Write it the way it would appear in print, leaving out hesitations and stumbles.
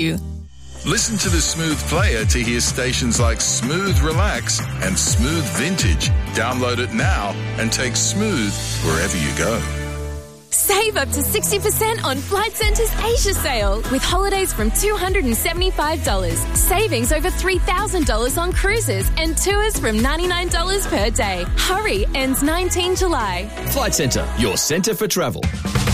Listen to the Smooth Player to hear stations like Smooth Relax and Smooth Vintage. Download it now and take Smooth wherever you go. Save up to 60% on Flight Centre's Asia sale with holidays from $275. Savings over $3,000 on cruises and tours from $99 per day. Hurry, ends 19 July. Flight Centre, your centre for travel.